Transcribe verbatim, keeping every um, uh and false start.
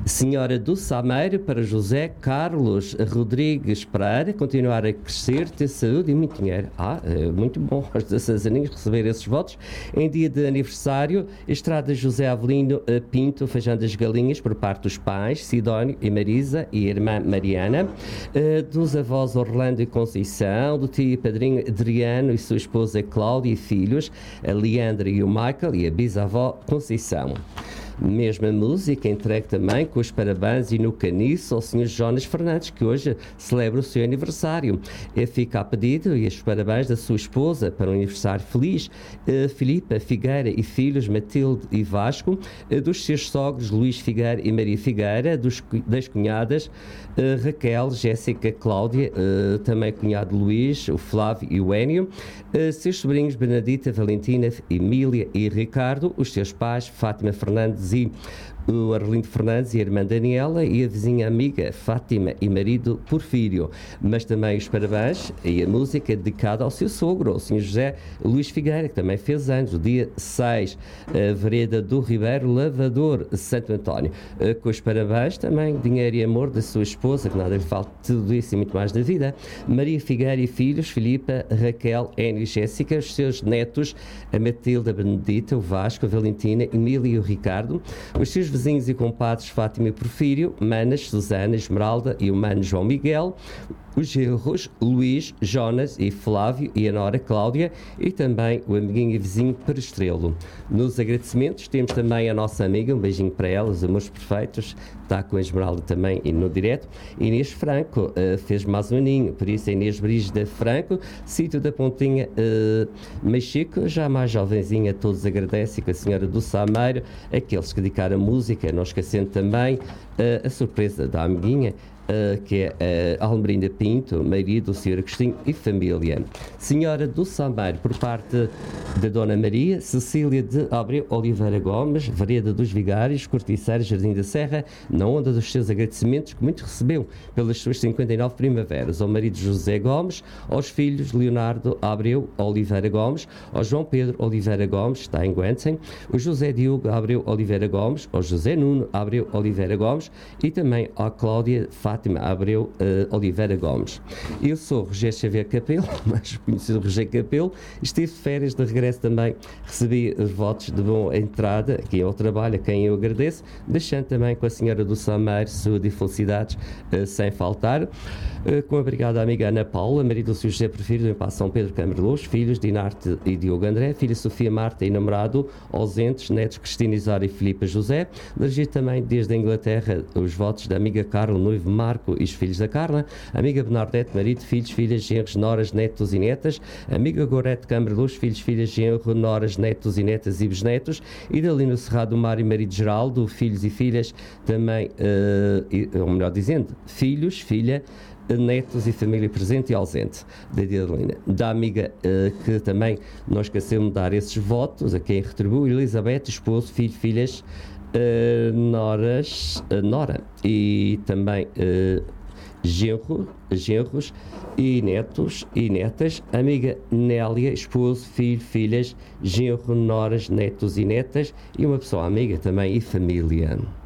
Senhora do Sameiro, para José Carlos Rodrigues Pereira, continuar a crescer, ter saúde e muito dinheiro. Ah, é muito bom aos dezesseis aninhos receber esses votos. Em dia de aniversário, Estrada José Avelino Pinto, Feijão das Galinhas, por parte dos pais, Sidónio e Marisa e a irmã Mariana, dos avós Orlando e Conceição, do tio e padrinho Adriano e sua esposa Cláudia e filhos, a Leandra e o Michael e a bisavó Conceição. Mesma música entregue também com os parabéns e no caniço ao senhor Jonas Fernandes, que hoje celebra o seu aniversário. E fica a pedido e os parabéns da sua esposa para um aniversário feliz, uh, Filipa Figueira e filhos Matilde e Vasco, uh, dos seus sogros Luís Figueira e Maria Figueira, dos, das cunhadas uh, Raquel, Jéssica, Cláudia, uh, também cunhado Luís, o Flávio e o Énio, uh, seus sobrinhos Benedita, Valentina, Emília e Ricardo, os seus pais Fátima Fernandes e o Arlindo Fernandes e a irmã Daniela e a vizinha amiga Fátima e marido Porfírio, mas também os parabéns e a música dedicada ao seu sogro, o senhor José Luís Figueira, que também fez anos, o dia seis, a Vereda do Ribeiro, Lavador, Santo António, com os parabéns também, dinheiro e amor da sua esposa, que nada lhe falta, tudo isso e muito mais da vida, Maria Figueira e filhos, Filipa, Raquel, Énio e Jéssica, os seus netos, a Matilde, a Benedita, o Vasco, a Valentina, Emília e o Ricardo, os seus vizinhos e compadres Fátima e Porfírio, Manas, Susana, Esmeralda e o mano João Miguel, os genros Luís, Jonas e Flávio e a nora Cláudia e também o amiguinho e vizinho Perestrelo. Nos agradecimentos temos também a nossa amiga, um beijinho para ela, os amores perfeitos, está com a Esmeralda também e no direto, Inês Franco, uh, fez mais um aninho, por isso a Inês Brígida Franco, sítio da Pontinha uh, Mexico, já mais jovenzinha, todos agradecem com a senhora do Sameiro, aqueles que dedicaram a música, não esquecendo também uh, a surpresa da amiguinha, Uh, que é uh, Almerinda Pinto, marido, senhor Agostinho e família. Senhora do Sameiro, por parte da Dona Maria, Cecília de Abreu Oliveira Gomes, Vereda dos Vigários, Corticeiro, Jardim da Serra, na onda dos seus agradecimentos que muito recebeu pelas suas cinquenta e nove primaveras, ao marido José Gomes, aos filhos Leonardo Abreu Oliveira Gomes, ao João Pedro Oliveira Gomes, está em Guentem, o José Diogo Abreu Oliveira Gomes, ao José Nuno Abreu Oliveira Gomes e também à Cláudia Fátima Abreu uh, Oliveira Gomes. Eu sou Rogério Xavier Capelo, mais conhecido Rogério Capelo, estive de férias, de regresso também recebi os votos de boa entrada aqui ao trabalho, a quem eu agradeço, deixando também com a senhora do Sameiro saúde e felicidades uh, sem faltar, uh, com a obrigada amiga Ana Paula, marido do senhor José Prefiro, do Empa São Pedro Câmara Luz, filhos Dinarte e Diogo André, filha Sofia Marta e namorado ausentes, netos Cristina Isara e Filipe José, dirigi também desde a Inglaterra os votos da amiga Carla, noivo Marco e os filhos da Carla, amiga Bernardete, marido, filhos, filhas, genros, noras, netos e netas, amiga Gorete Câmara Luz, filhos, filhas, genro, noras, netos e netas e bisnetos, e dali no Cerrado do Mar e marido Geraldo, filhos e filhas, também, uh, ou melhor dizendo, filhos, filha, netos e família presente e ausente da Adelina. Da amiga uh, que também não esquecemos de dar esses votos, a quem retribui, Elizabeth, esposo, filho, filhas, Uh, noras, uh, nora e também uh, genro, genros e netos e netas, amiga Nélia, esposo, filho, filhas, genro, noras, netos e netas e uma pessoa amiga também e família.